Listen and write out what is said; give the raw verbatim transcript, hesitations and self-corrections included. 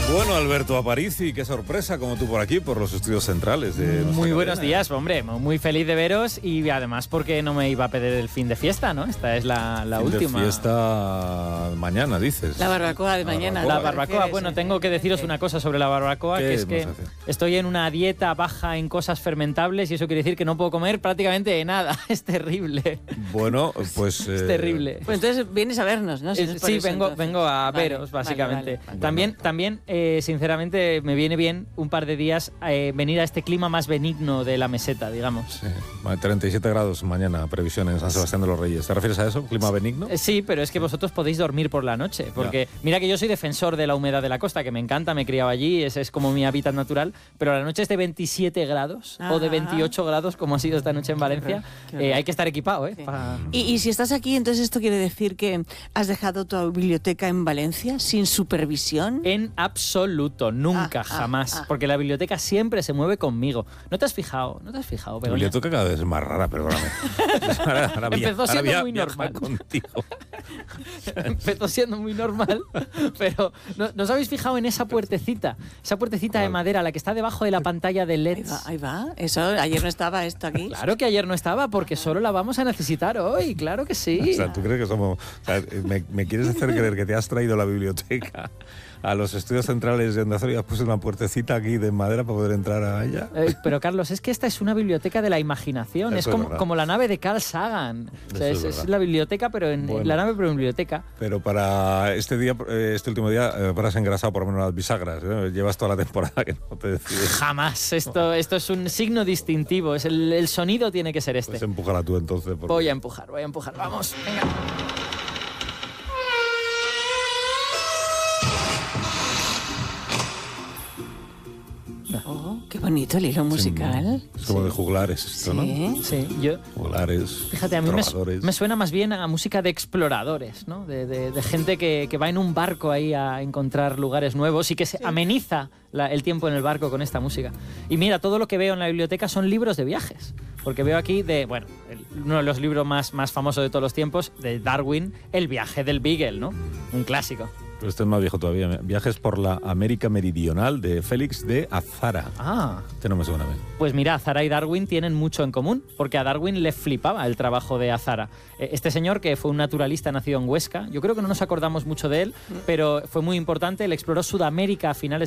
Bueno, Alberto Aparici, qué sorpresa, como tú por aquí, por los estudios centrales de Muy buenos cadena. días, hombre, muy feliz de veros y además porque no me iba a pedir el fin de fiesta, ¿no? Esta es la, la fin última. De fiesta mañana, dices. La barbacoa de mañana. La barbacoa, bueno, tengo que deciros una cosa sobre la barbacoa, que es que estoy en una dieta baja en cosas fermentables y eso quiere decir que no puedo comer prácticamente nada. Es terrible. Bueno, pues... es eh... terrible. Pues entonces vienes a vernos, ¿no? Si eh, sí, eso, vengo, entonces. vengo a vale, veros, básicamente. Vale, vale. También, Bueno. también eh, sinceramente, me viene bien un par de días eh, venir a este clima más benigno de la meseta, digamos. Sí, treinta y siete grados mañana, previsión en San Sebastián de los Reyes. ¿Te refieres a eso? ¿Clima benigno? Eh, Sí, pero es que vosotros podéis dormir por la noche, porque ya. Mira que yo soy defensor de la humedad de la costa, que me encanta, me he criado allí, ese es como mi hábitat natural, pero la noche es de veintisiete grados ah, o de veintiocho grados, como ha sido esta noche en Valencia. Qué qué eh, hay que estar equipado, ¿eh? Sí. Pa... ¿Y, y si estás aquí, entonces esto quiere decir que has dejado tu biblioteca en Valencia sin supervisión? En absoluto, nunca, ah, jamás, ah, ah. porque la biblioteca siempre se mueve conmigo. ¿No te has fijado? ¿No te has fijado, La Begoña? biblioteca cada vez es más rara, perdóname. ahora, ahora Empezó ahora siendo via, muy normal. Contigo. Empezó siendo muy normal, pero ¿no, ¿no os habéis fijado en esa puertecita? Esa puertecita ¿Cuál? de madera, la que está debajo de la pantalla de L E Ahí Ds. va, ahí va. Eso, ayer no estaba esto aquí. Claro que ayer no estaba, porque solo la vamos a necesitar hoy, claro que sí. O sea, ¿tú crees que somos...? O sea, ¿me, me quieres hacer creer que te has traído la biblioteca a los estudios centrales de Onda Cero y has puesto una puertecita aquí de madera para poder entrar a ella? Eh, pero Carlos, es que esta es una biblioteca de la imaginación, Eso es es como, verdad. como la nave de Carl Sagan. O sea, Eso es, es es la biblioteca, pero en, Bueno. en la nave, pero en biblioteca. Pero para este día, eh, este último día, eh, habrás engrasado por lo menos las bisagras. ¿eh? Llevas toda la temporada que no te decides. Jamás. Esto, esto es un signo distintivo. Es el, el sonido tiene que ser este. Pues empújala tú entonces. Porque... Voy a empujar, voy a empujar. Vamos, venga. Oh, qué bonito el hilo musical. Es como sí. de juglares esto, ¿no? Sí. Sí, yo... Juglares, Fíjate, a mí me, trovadores. me suena más bien a música de exploradores, ¿no? De, de, de gente que, que va en un barco ahí a encontrar lugares nuevos y que se Sí. ameniza la, el tiempo en el barco con esta música. Y mira, todo lo que veo en la biblioteca son libros de viajes. Porque veo aquí de, bueno, el, uno de los libros más, más famosos de todos los tiempos, de Darwin, El viaje del Beagle, ¿no? Un clásico. Pero este es más viejo todavía. Viajes por la América Meridional de Félix de Azara. Ah, Este no me suena bien. pues mira, Azara y Darwin tienen mucho en común, porque a Darwin le flipaba el trabajo de Azara. Este señor, que fue un naturalista nacido en Huesca, yo creo que no nos acordamos mucho de él, pero fue muy importante, él exploró Sudamérica a finales